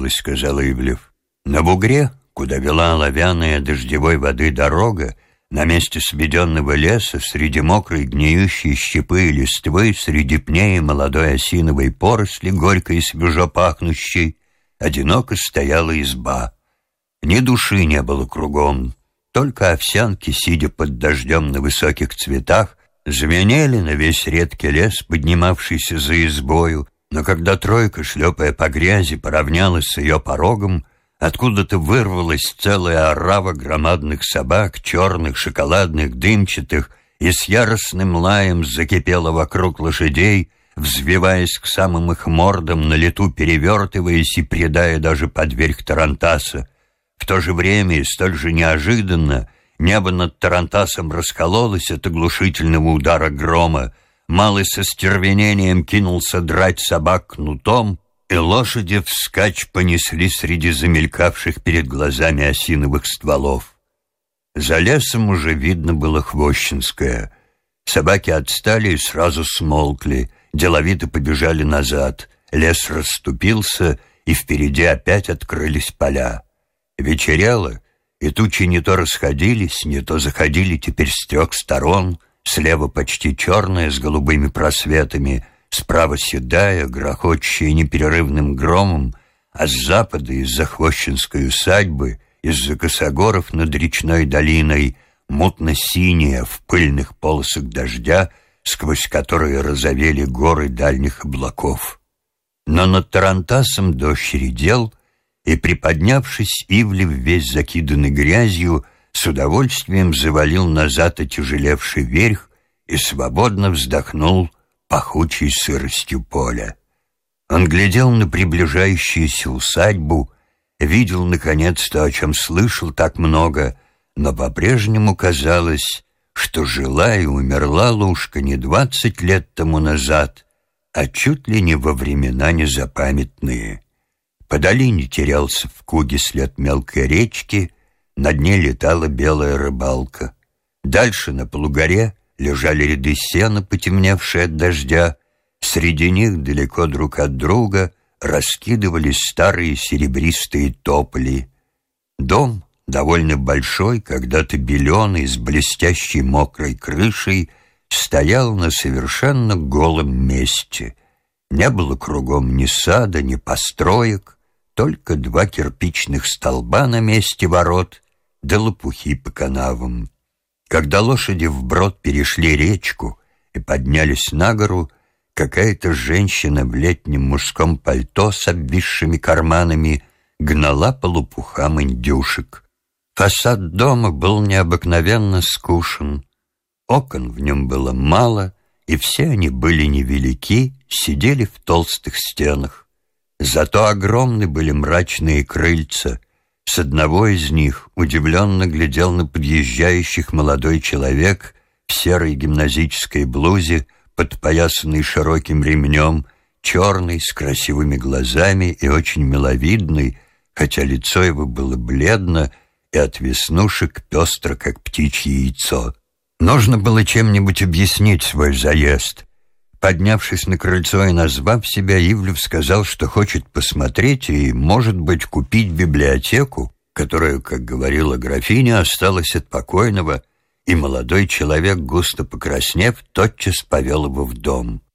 понравилось», — сказал Ивлев. На бугре, куда вела оловянная дождевой воды дорога, на месте сведенного леса, среди мокрой гниющей щепы и листвы, среди пней и молодой осиновой поросли, горькой и свежо пахнущей, одиноко стояла изба. Ни души не было кругом, только овсянки, сидя под дождем на высоких цветах, звенели на весь редкий лес, поднимавшийся за избою, но когда тройка, шлепая по грязи, поравнялась с ее порогом, откуда-то вырвалась целая орава громадных собак, черных, шоколадных, дымчатых, и с яростным лаем закипела вокруг лошадей, взвиваясь к самым их мордам, на лету перевертываясь и придая даже под верх тарантаса. В то же время и столь же неожиданно небо над тарантасом раскололось от оглушительного удара грома. Малый со стервенением кинулся драть собак кнутом, и лошади вскачь понесли среди замелькавших перед глазами осиновых стволов. За лесом уже видно было Хвощинское. Собаки отстали и сразу смолкли, деловито побежали назад. Лес расступился, и впереди опять открылись поля. Вечерело, и тучи не то расходились, не то заходили теперь с трех сторон, слева почти черная с голубыми просветами, справа седая, грохочущая непрерывным громом, а с запада из-за Хвощинской усадьбы, из-за косогоров над речной долиной, мутно-синяя в пыльных полосах дождя, сквозь которые розовели горы дальних облаков. Но над тарантасом дождь редел, и, приподнявшись, Ивлев, весь закиданный грязью, с удовольствием завалил назад отяжелевший верх и свободно вздохнул пахучей сыростью поля. Он глядел на приближающуюся усадьбу, видел, наконец, то, о чем слышал так много, но по-прежнему казалось, что жила и умерла Лушка не 20 лет тому назад, а чуть ли не во времена незапамятные. По долине терялся в куге след мелкой речки, на дне летала белая рыбалка. Дальше на полугоре лежали ряды сена, потемневшие от дождя. Среди них, далеко друг от друга, раскидывались старые серебристые тополи. Дом, довольно большой, когда-то беленый, с блестящей мокрой крышей, стоял на совершенно голом месте. Не было кругом ни сада, ни построек, только 2 кирпичных столба на месте ворот, да лопухи по канавам. Когда лошади вброд перешли речку и поднялись на гору, какая-то женщина в летнем мужском пальто с обвисшими карманами гнала по лопухам индюшек. Фасад дома был необыкновенно скучен. Окон в нем было мало, и все они были невелики, сидели в толстых стенах. Зато огромны были мрачные крыльца. С одного из них удивленно глядел на подъезжающих молодой человек в серой гимназической блузе, подпоясанный широким ремнем, черный, с красивыми глазами и очень миловидный, хотя лицо его было бледно и от веснушек пестро, как птичье яйцо. Нужно было чем-нибудь объяснить свой заезд. Поднявшись на крыльцо и назвав себя, Ивлев сказал, что хочет посмотреть и, может быть, купить библиотеку, которая, как говорила графиня, осталась от покойного, и молодой человек, густо покраснев, тотчас повел его в дом.